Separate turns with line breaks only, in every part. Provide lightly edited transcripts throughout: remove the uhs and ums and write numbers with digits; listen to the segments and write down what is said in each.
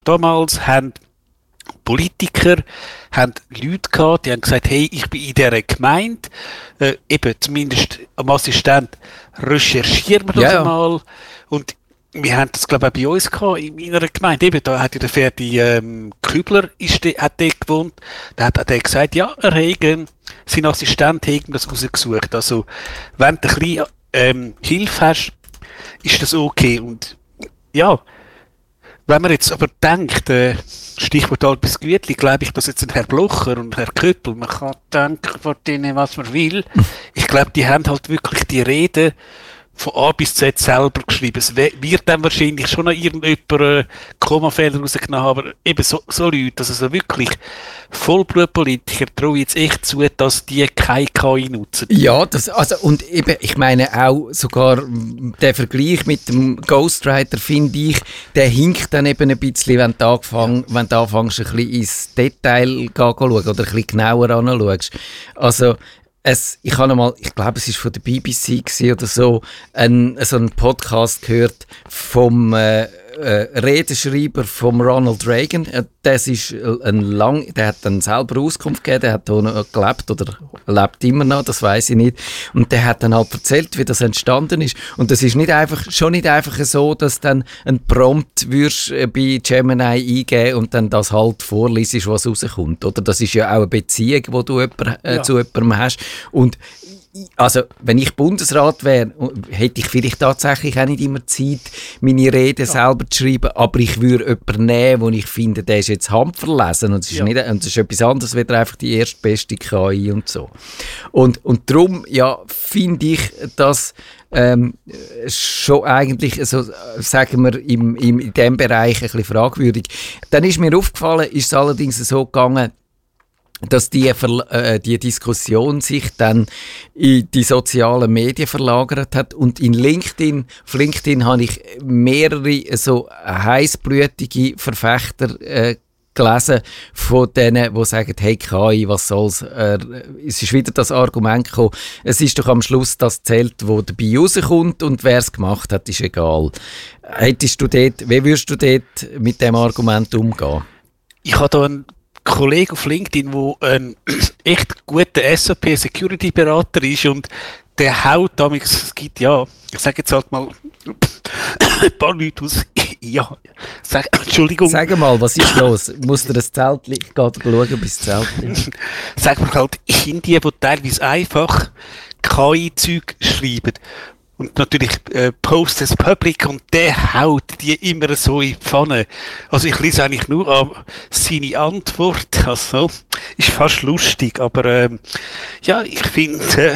damals haben Politiker, haben Leute gehabt, die haben gesagt, hey, ich bin in dieser Gemeinde, eben zumindest am Assistent, recherchieren wir das mal. Und wir haben das, glaube ich, auch bei uns gehabt, in meiner Gemeinde. Eben, da hat ja der Ferdi Kübler hat dort gewohnt. Da hat er gesagt, ja, sein Assistent hat das rausgesucht. Also, wenn du ein bisschen Hilfe hast, ist das okay. Und ja, wenn man jetzt aber denkt, Stichwort Albis Gütli, glaube ich, dass jetzt ein Herr Blocher und Herr Köppel, man kann denken von denen, was man will. Ich glaube, die haben halt wirklich die Rede von A bis Z selber geschrieben. Es wird dann wahrscheinlich schon noch irgendjemand Kommafehler rausgenommen haben, aber eben so Leute, also so wirklich Vollblutpolitiker, traue ich jetzt echt zu, dass die keine KI nutzen.
Ja, und eben, ich meine auch sogar der Vergleich mit dem Ghostwriter, finde ich, der hinkt dann eben ein bisschen, wenn du anfängst ein bisschen ins Detail schauen oder ein bisschen genauer anschaust. Also, ich glaube, es war von der BBC oder so, so einen Podcast gehört vom Redenschreiber von Ronald Reagan. Der hat dann selber Auskunft gegeben, der hat hier noch gelebt oder lebt immer noch, das weiss ich nicht. Und der hat dann halt erzählt, wie das entstanden ist. Und das ist schon nicht einfach so, dass dann ein Prompt bei Gemini eingeben und dann das halt vorliest, was rauskommt. Oder? Das ist ja auch eine Beziehung, die du zu jemandem hast. Und also, wenn ich Bundesrat wäre, hätte ich vielleicht tatsächlich auch nicht immer Zeit, meine Rede selber zu schreiben, aber ich würde jemanden nehmen, wo ich finde, der ist jetzt handverlesen und es ist etwas anderes, als einfach die erstbeste KI und so. Und darum, finde ich, dass schon eigentlich, so, sagen wir, in diesem Bereich ein bisschen fragwürdig. Dann ist mir aufgefallen, ist es allerdings so gegangen, dass die Diskussion sich dann in die sozialen Medien verlagert hat und auf LinkedIn habe ich mehrere so heissblütige Verfechter gelesen von denen, die sagen, hey KI, was soll's? Es ist wieder das Argument gekommen, es ist doch am Schluss das zählt, wo dabei rauskommt und wer es gemacht hat, ist egal. Wie würdest du dort mit dem Argument umgehen?
Ich habe da einen Kollege auf LinkedIn, der ein echt guter SAP-Security-Berater ist und der haut damals, es gibt ich sage jetzt halt mal ein paar Leute aus, Entschuldigung.
Sag mal, was ist los? Muss dir das Zeltlicht, ich gehe schauen, bis das Zeltlicht.
Sag mal halt, Indien, die teilweise einfach KI-Zeug schreiben. Und natürlich Post as Public und der haut die immer so in die Pfanne. Also ich lese eigentlich nur an seine Antwort. Also ist fast lustig, aber ich finde,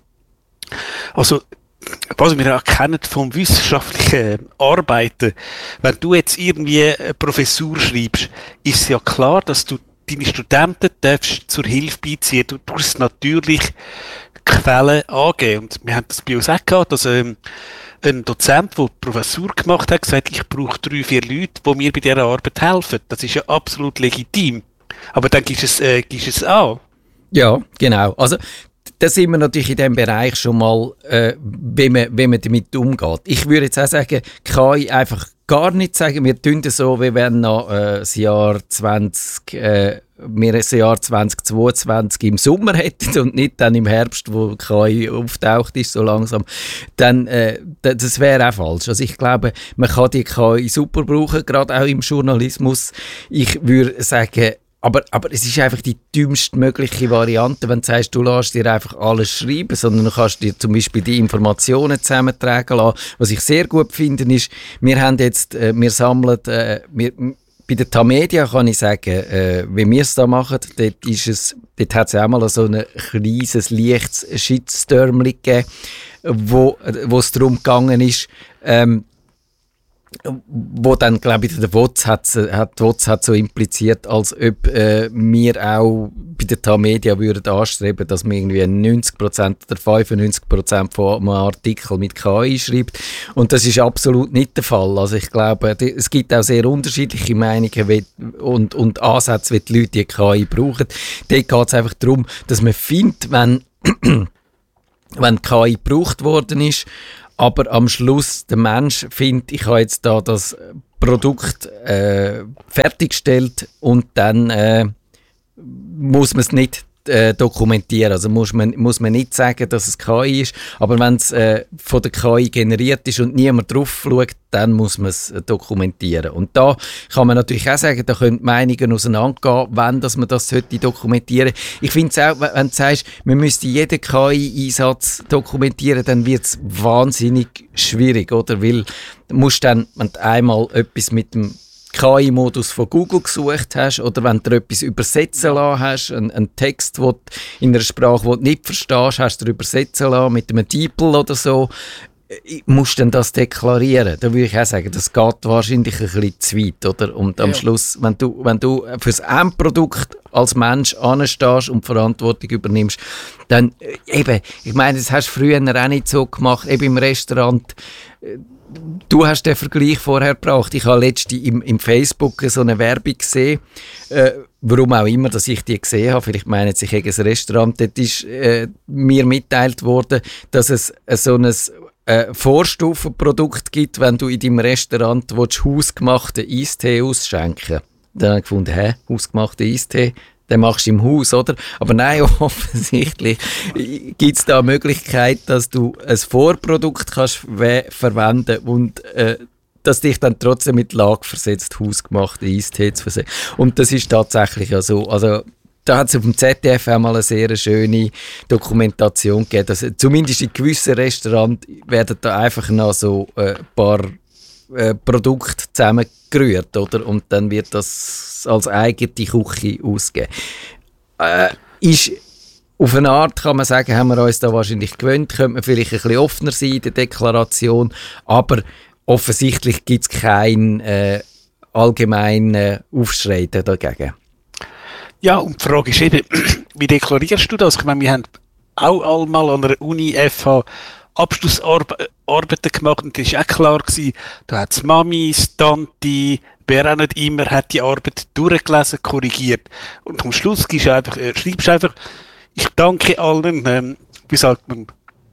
also was wir auch kennen vom wissenschaftlichen Arbeiten, wenn du jetzt irgendwie eine Professur schreibst, ist ja klar, dass du deine Studenten darfst zur Hilfe beiziehen. Du tust natürlich Quellen angeben. Und wir haben das bei uns auch gehabt, dass ein Dozent, der die Professur gemacht hat, gesagt, ich brauche 3-4 Leute, die mir bei dieser Arbeit helfen. Das ist ja absolut legitim. Aber dann gibst es an.
Ja, genau. Also, da sind wir natürlich in diesem Bereich schon mal, wie man damit umgeht. Ich würde jetzt auch sagen, KI einfach gar nicht sagen, wir tun das so, wie wenn noch das Jahr 2022 im Sommer hätten und nicht dann im Herbst, wo KI auftaucht ist, so langsam, dann das wäre auch falsch. Also ich glaube, man kann die KI super brauchen, gerade auch im Journalismus. Ich würde sagen, aber es ist einfach die dümmste mögliche Variante, wenn du sagst, du lässt dir einfach alles schreiben, sondern du kannst dir zum Beispiel die Informationen zusammentragen lassen. Was ich sehr gut finde, ist, wir sammeln, bei der Tamedia kann ich sagen, wie wir es da machen, dort hat es auch mal so ein kleines, leichtes Shitstorm gegeben, wo es darum gegangen ist, wo dann, glaube ich, der WOTS hat so impliziert, als ob wir auch bei der Tamedia würden anstreben, dass man irgendwie 90% oder 95% von einem Artikel mit KI schreibt. Und das ist absolut nicht der Fall. Also ich glaube, es gibt auch sehr unterschiedliche Meinungen und Ansätze, wie die Leute die KI brauchen. Dort geht es einfach darum, dass man findet, wenn KI gebraucht worden ist, aber am Schluss der Mensch findet, ich habe jetzt da das Produkt fertigstellt und dann muss man es nicht dokumentieren. Also muss man nicht sagen, dass es KI ist, aber wenn es von der KI generiert ist und niemand drauf schaut, dann muss man es dokumentieren. Und da kann man natürlich auch sagen, da können Meinungen auseinandergehen, wenn dass man das dokumentieren sollte. Ich finde es auch, wenn du sagst, man müsste jeden KI-Einsatz dokumentieren, dann wird es wahnsinnig schwierig, oder? Weil du musst dann, wenn du einmal etwas mit dem KI-Modus von Google gesucht hast oder wenn du etwas übersetzen lassen hast, einen Text in einer Sprache, die du nicht verstehst, hast du übersetzen lassen mit einem DeepL oder so, musst du dann das deklarieren. Da würde ich auch sagen, das geht wahrscheinlich ein bisschen zu weit, oder? Und am Schluss, wenn du für das Endprodukt als Mensch anstehst und Verantwortung übernimmst, dann eben, ich meine, das hast du früher auch nicht so gemacht, eben im Restaurant. Du hast den Vergleich vorher gebracht. Ich habe letztens im Facebook so eine Werbung gesehen, warum auch immer, dass ich die gesehen habe. Vielleicht meinen sie, ich habe ein Restaurant. Dort ist mir mitgeteilt worden, dass es so ein Vorstufenprodukt gibt, wenn du in deinem Restaurant hausgemachten Eistee ausschenken willst. Dann habe ich gefunden, hausgemachten Eistee? Den machst du im Haus, oder? Aber nein, offensichtlich gibt es da eine Möglichkeit, dass du ein Vorprodukt kannst verwenden und das dich dann trotzdem mit Lage versetzt, hausgemachte Eistee zu versehen. Und das ist tatsächlich ja so. Also, da hat es auf dem ZDF einmal eine sehr schöne Dokumentation gegeben, dass zumindest in gewissen Restaurants werden da einfach noch so ein paar Produkte zusammengerührt, oder? Und dann wird das als eigene Küche ausgegeben. Ist auf eine Art, kann man sagen, haben wir uns da wahrscheinlich gewöhnt, könnte man vielleicht ein bisschen offener sein in der Deklaration, aber offensichtlich gibt es keinen allgemeinen Aufschrei dagegen.
Ja, und die Frage ist eben, wie deklarierst du das? Ich meine, wir haben auch einmal an der Uni FH Abschlussarbeiten gemacht und das war auch klar gewesen, da hat es Mami, Tante, wer auch nicht immer, hat die Arbeit durchgelesen, korrigiert. Und am Schluss schreibst du einfach, ich danke allen, wie sagt man,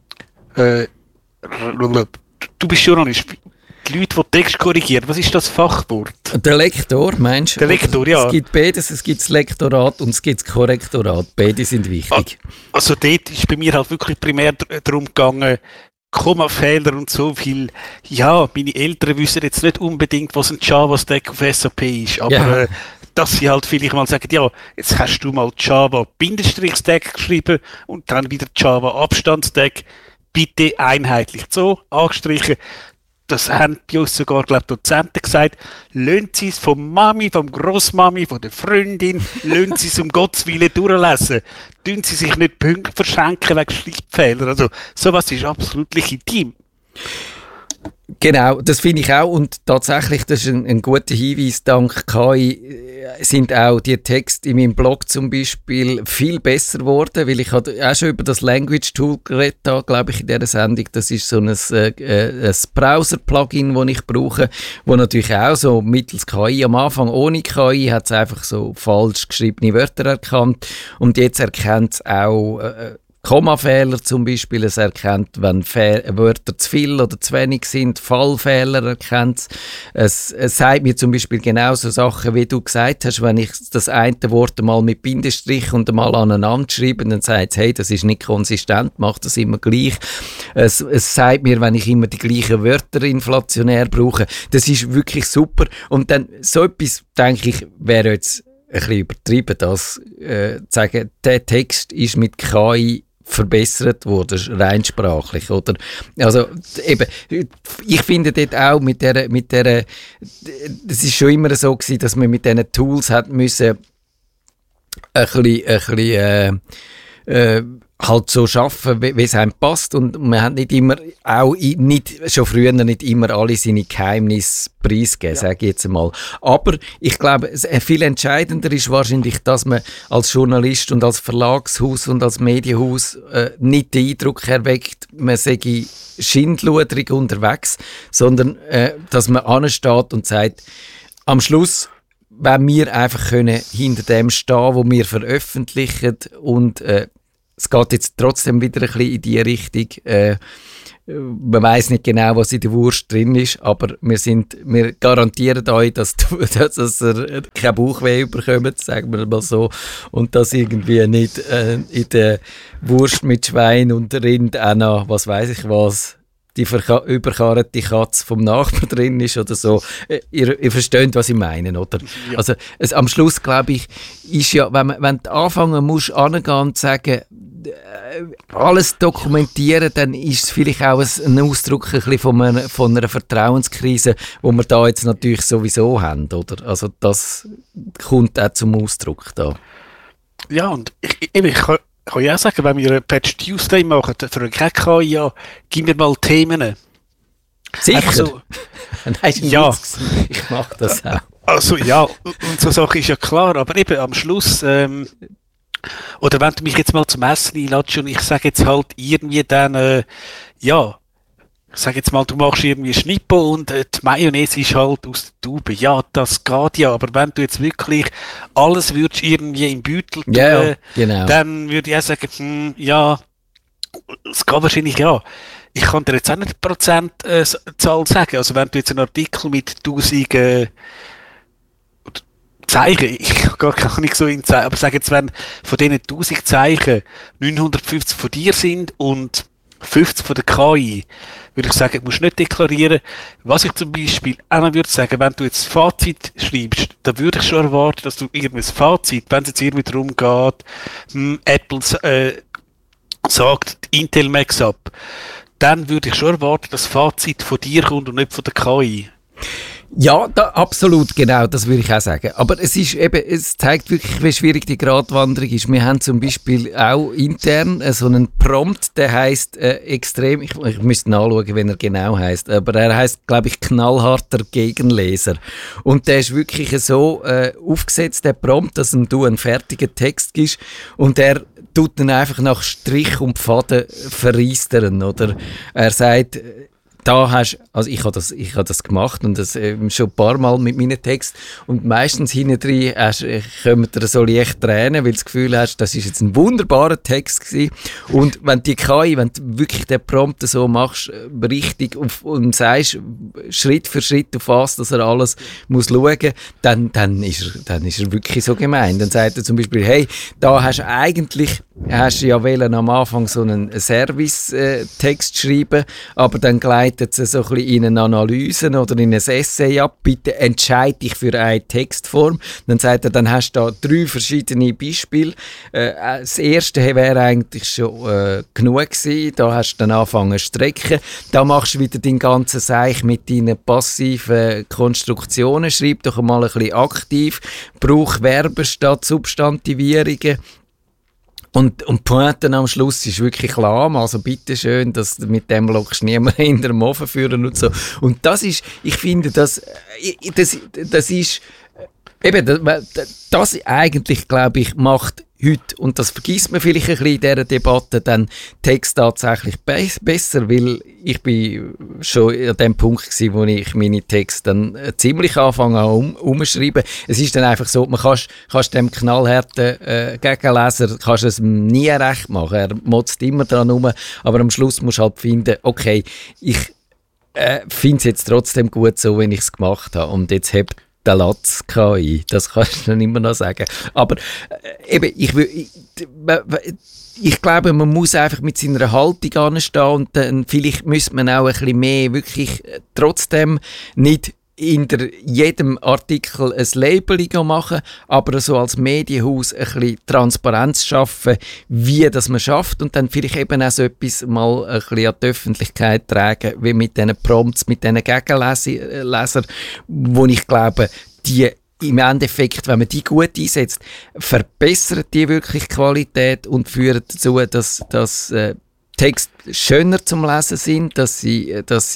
du bist Journalist, die Leute, die Text korrigieren, was ist das Fachwort?
Der Lektor, meinst du?
Der Lektor, ja.
Es gibt beides, es gibt das Lektorat und es gibt das Korrektorat. Beide sind wichtig.
Also dort ist bei mir halt wirklich primär darum gegangen, Kommafehler und so viel. Ja, meine Eltern wissen jetzt nicht unbedingt, was ein Java-Stack auf SAP ist, aber dass sie halt vielleicht mal sagen, ja, jetzt hast du mal Java-Stack geschrieben und dann wieder Java-Abstand-Stack, bitte einheitlich so angestrichen. Das haben bei uns sogar, glaube ich, Dozenten gesagt, lassen Sie es vom Mami, vom Grossmami, von der Freundin, lassen Sie es um Gottes Willen durchlesen. Tun Sie sich nicht Punkte verschenken wegen Schriftfehlern. Also, sowas ist absolut legitim.
Genau, das finde ich auch und tatsächlich, das ist ein guter Hinweis, dank KI sind auch die Texte in meinem Blog zum Beispiel viel besser geworden, weil ich hatte auch schon über das Language Tool geredet, glaube ich, in dieser Sendung. Das ist so ein Browser-Plugin, das ich brauche, wo natürlich auch so mittels KI, am Anfang ohne KI hat es einfach so falsch geschriebene Wörter erkannt und jetzt erkennt es auch Kommafehler zum Beispiel, es erkennt, wenn Wörter zu viel oder zu wenig sind, Fallfehler erkennt es. Es sagt mir zum Beispiel genauso Sachen, wie du gesagt hast, wenn ich das eine Wort mal mit Bindestrich und mal aneinander schreibe, dann sagt es, hey, das ist nicht konsistent, mach das immer gleich. Es sagt mir, wenn ich immer die gleichen Wörter inflationär brauche, das ist wirklich super. Und dann so etwas, denke ich, wäre jetzt ein bisschen übertrieben, das zu sagen, der Text ist mit KI verbessert wurde, rein sprachlich, oder? Also, eben, ich finde dort auch mit der, das ist schon immer so gewesen, dass man mit diesen Tools hat müssen halt so schaffen, wie es einem passt und man hat nicht immer, schon früher nicht immer alle seine Geheimnisse preisgegeben, sage ich jetzt einmal. Aber ich glaube, viel entscheidender ist wahrscheinlich, dass man als Journalist und als Verlagshaus und als Medienhaus nicht den Eindruck erweckt, man sei schindluderig unterwegs, sondern dass man ansteht und sagt, am Schluss, wenn wir einfach können hinter dem stehen, wo wir veröffentlichen und es geht jetzt trotzdem wieder ein bisschen in die Richtung, man weiss nicht genau, was in der Wurst drin ist, aber wir garantieren euch, dass ihr kein Bauchweh bekommt, sagen wir mal so, und dass irgendwie nicht in der Wurst mit Schwein und Rind auch noch, was weiss ich was, die überkarrte Katze vom Nachbar drin ist oder so. Ihr versteht, was ich meine, oder? Ja. Also am Schluss, glaube ich, ist ja, wenn du anfangen musst, angehen und sagen, alles dokumentieren, dann ist es vielleicht auch ein Ausdruck ein bisschen von einer Vertrauenskrise, die wir da jetzt natürlich sowieso haben, oder? Also das kommt auch zum Ausdruck da.
Ja, und ich kann ja auch sagen, wenn wir einen Patch Tuesday machen, für einen KI, ja, gib mir mal Themen.
Sicher?
So,
nein,
ja.
Ich mache das auch.
Also ja, und so Sache ist ja klar, aber eben am Schluss, oder wenn du mich jetzt mal zum Essen einladest und ich sage jetzt halt irgendwie dann, ja, sag jetzt mal, du machst irgendwie Schnippo und die Mayonnaise ist halt aus der Tube. Ja, das geht ja, aber wenn du jetzt wirklich alles würdest irgendwie im Beutel tun,
genau.
Dann würde ich auch sagen, ja, es geht wahrscheinlich ja. Ich kann dir jetzt auch nicht die Prozentzahl sagen. Also wenn du jetzt einen Artikel mit 1000 Zeichen, ich habe gar nicht so in Zeichen, aber sag jetzt, wenn von diesen 1000 Zeichen 950 von dir sind und 50 von der KI, würde ich sagen, du musst nicht deklarieren. Was ich zum Beispiel auch noch würde sagen, wenn du jetzt Fazit schreibst, dann würde ich schon erwarten, dass du irgendein Fazit, wenn es jetzt irgendwie darum geht, Apple sagt, Intel Max ab, dann würde ich schon erwarten, dass das Fazit von dir kommt und nicht von der KI.
Ja, absolut, genau, das würde ich auch sagen. Aber es zeigt wirklich, wie schwierig die Gratwanderung ist. Wir haben zum Beispiel auch intern so einen Prompt, der heisst extrem, ich müsste nachschauen, wenn er genau heisst, aber er heisst, glaube ich, knallharter Gegenleser. Und der ist wirklich so aufgesetzt, der Prompt, dass du einen fertigen Text gibst und er tut dann einfach nach Strich und Faden verreistern, oder? Er sagt, da hast, also ich habe das gemacht und das schon ein paar Mal mit meinen Texten und meistens hinten drin kommen dir so leicht Tränen, weil du das Gefühl hast, das ist jetzt ein wunderbarer Text gewesen. Und wenn die KI, wenn du wirklich den Prompt so machst, richtig und sagst Schritt für Schritt auf was, dass er alles muss schauen, dann ist er wirklich so gemein. Dann sagt er zum Beispiel, hey, da hast du ja wollen am Anfang so einen Service-Text schreiben, aber dann gleitet es so ein bisschen in eine Analyse oder in ein Essay ab. Bitte entscheide dich für eine Textform. Dann sagt er, dann hast du da 3 verschiedene Beispiele. Das erste wäre eigentlich schon genug gewesen. Da hast du dann angefangen zu strecken. Da machst du wieder deinen ganzen Seich mit deinen passiven Konstruktionen. Schreib doch mal ein bisschen aktiv. Brauch Verben statt Substantivierungen. Und Pointen am Schluss ist wirklich lahm, also bitteschön, dass mit dem lockst niemand in den Ofen führen und so. Und das ist, ich finde, das ist, eben, das eigentlich, glaube ich, macht heute, und das vergisst man vielleicht ein bisschen in dieser Debatte, dann Text tatsächlich besser, weil ich bin schon an dem Punkt gewesen, wo ich meine Texte dann ziemlich anfange umschreiben. Es ist dann einfach so, man kannst dem knallharten Gegenleser kannst es nie recht machen. Er motzt immer dran rum, aber am Schluss musst du halt finden, okay, ich finde es jetzt trotzdem gut so, wenn ich es gemacht habe. Und jetzt hebt der Latz KI, das kannst du dann immer noch sagen. Aber eben, ich glaube, man muss einfach mit seiner Haltung anstehen und dann vielleicht müsste man auch ein bisschen mehr wirklich trotzdem nicht in jedem Artikel ein Labeling machen, aber so als Medienhaus ein bisschen Transparenz schaffen, wie das man schafft und dann vielleicht eben auch so etwas mal ein bisschen an die Öffentlichkeit tragen, wie mit diesen Prompts, mit diesen Gegenlesern, wo ich glaube, die im Endeffekt, wenn man die gut einsetzt, verbessern die wirklich die Qualität und führen dazu, dass Texte schöner zum Lesen sind, dass sie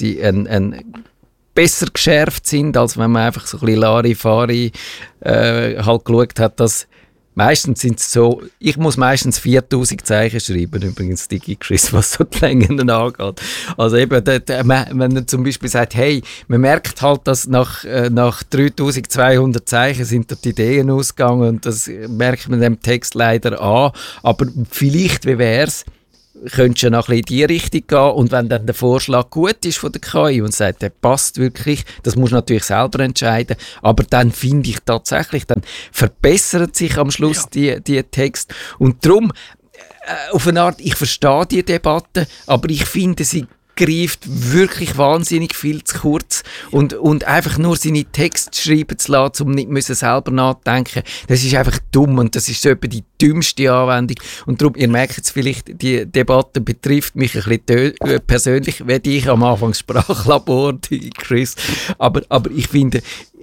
besser geschärft sind, als wenn man einfach so ein bisschen Larifari halt geschaut hat, dass Meistens sind es so, ich muss meistens 4000 Zeichen schreiben, übrigens DigiChris, was so die Längen angeht. Also eben, wenn er zum Beispiel sagt, hey, man merkt halt, dass nach 3200 Zeichen sind dort die Ideen ausgegangen und das merkt man dem Text leider an, aber vielleicht, wie wär's, könntest du noch ein bisschen in die Richtung gehen und wenn dann der Vorschlag gut ist von der KI und sagt, der passt wirklich, das musst du natürlich selber entscheiden, aber dann finde ich tatsächlich, dann verbessern sich am Schluss die Texte und darum, auf eine Art, ich verstehe die Debatte, aber ich finde, sie greift wirklich wahnsinnig viel zu kurz und einfach nur seine Texte schreiben zu lassen, um nicht müssen selber nachdenken, das ist einfach dumm und das ist so etwa die dümmste Anwendung und darum, ihr merkt es vielleicht, die Debatte betrifft mich ein bisschen persönlich, wie ich am Anfang Sprachlabor, Chris, aber ich finde,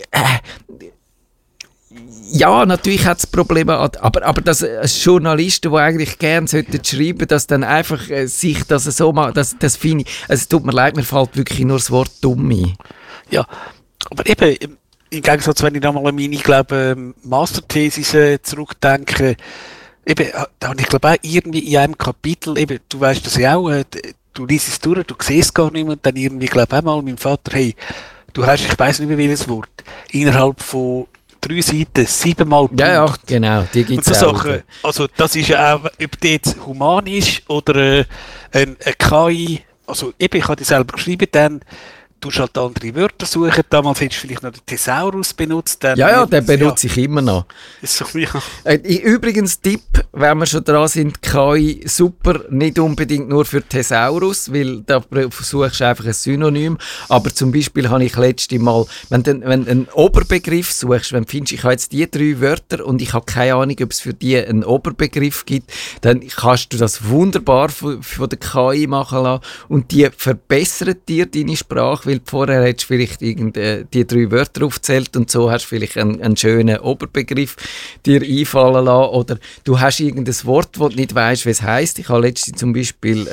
ja, natürlich hat es Probleme, aber dass Journalisten, die eigentlich gerne schreiben sollten, dass dann einfach sich das so machen, das finde ich, es tut mir leid, mir fällt wirklich nur das Wort dumm ein.
Ja, aber eben, im Gegensatz, wenn ich nochmal an meine, glaube Masterthesis zurückdenke, eben, da habe ich glaube auch irgendwie in einem Kapitel, eben, du weißt das ja auch, du liest es durch, du siehst gar nicht mehr und dann irgendwie, glaube ich, auch mal meinem Vater, hey, du hast, ich weiss nicht mehr welches Wort, innerhalb von 3 Seiten, 7-mal Punkt.
Ja, genau, die gibt es auch.
Also das ist ja auch, ob die jetzt human ist oder eine KI, also eben, ich habe die selber geschrieben, dann tust halt andere Wörter suchen, damals hättest du vielleicht noch den Thesaurus benutzt. Dann
den benutze ich immer noch.
Ist so
Übrigens Tipp, wenn wir schon dran sind, KI super, nicht unbedingt nur für Thesaurus, weil da suchst du einfach ein Synonym, aber zum Beispiel habe ich letztes Mal, wenn du einen Oberbegriff suchst, wenn du findest, ich habe jetzt die 3 Wörter und ich habe keine Ahnung, ob es für die einen Oberbegriff gibt, dann kannst du das wunderbar von der KI machen lassen und die verbessert dir deine Sprache, weil vorher hättest du vielleicht die 3 Wörter aufgezählt und so hast du vielleicht einen schönen Oberbegriff dir einfallen lassen oder du hast irgendein Wort, wo du nicht weißt, wie es heisst. Ich habe letztens zum Beispiel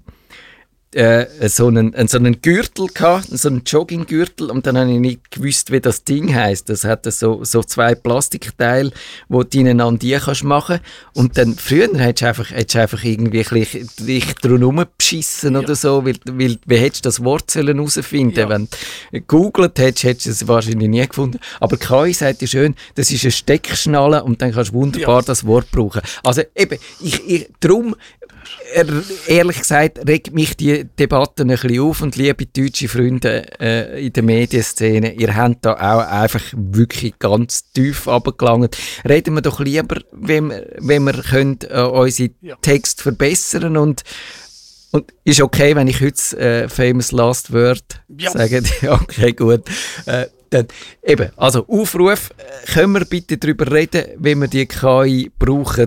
so einen Gürtel gehabt, so einen Jogginggürtel und dann habe ich nicht gewusst, wie das Ding heisst. Das hat so 2 Plastikteile, wo du ineinander kannst machen und dann früher hättest du einfach irgendwie dich drum beschissen oder so, weil wie hättest du das Wort herausfinden sollen? Wenn du gegoogelt hättest du es wahrscheinlich nie gefunden. Aber KI sagt ja schön, das ist eine Steckschnalle und dann kannst du wunderbar das Wort brauchen. Also eben, darum ehrlich gesagt, regt mich die Debatte ein bisschen auf und liebe deutsche Freunde in der Medienszene, ihr habt da auch einfach wirklich ganz tief runtergelangt. Reden wir doch lieber, wenn wir können, unsere Texte verbessern und ist okay, wenn ich heute famous last word sage? Okay, gut. Dann, eben, also Aufruf, können wir bitte darüber reden, wie wir die KI brauchen,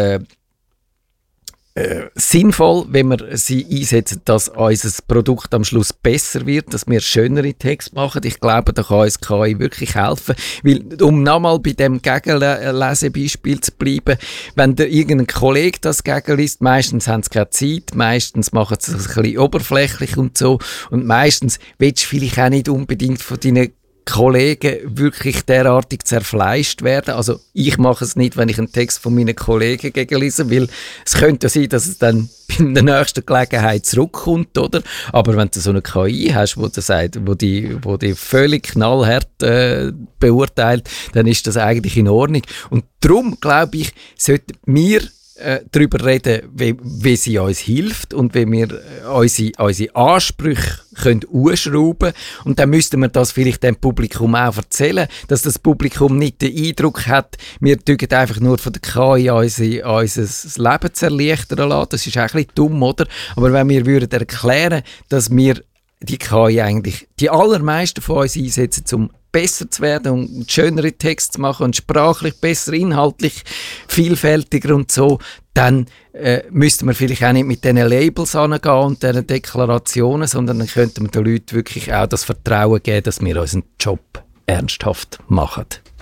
sinnvoll, wenn wir sie einsetzen, dass unser Produkt am Schluss besser wird, dass wir schönere Texte machen. Ich glaube, da kann uns KI wirklich helfen. Weil, um nochmal bei dem Gegenlesebeispiel zu bleiben, wenn der irgendein Kollege das gegenliest, meistens haben sie keine Zeit, meistens machen sie es ein bisschen oberflächlich und so. Und meistens willst du vielleicht auch nicht unbedingt von deinen Kollegen wirklich derartig zerfleischt werden. Also ich mache es nicht, wenn ich einen Text von meinen Kollegen gegenlese, weil es könnte sein, dass es dann bei der nächsten Gelegenheit zurückkommt, oder? Aber wenn du so eine KI hast, wo die völlig knallhart beurteilt, dann ist das eigentlich in Ordnung. Und darum, glaube ich, sollten wir darüber reden, wie sie uns hilft und wie wir unsere Ansprüche können ausschrauben können. Und dann müssten wir das vielleicht dem Publikum auch erzählen, dass das Publikum nicht den Eindruck hat, wir tun einfach nur von der KI unser Leben zu erleichtern lassen. Das ist auch ein bisschen dumm, oder? Aber wenn wir würden erklären, dass wir die KI eigentlich die allermeisten von uns einsetzen, um besser zu werden und schönere Texte zu machen und sprachlich besser, inhaltlich vielfältiger und so, dann müssten wir vielleicht auch nicht mit diesen Labels angehen und diesen Deklarationen, sondern dann könnten wir den Leuten wirklich auch das Vertrauen geben, dass wir unseren Job ernsthaft machen.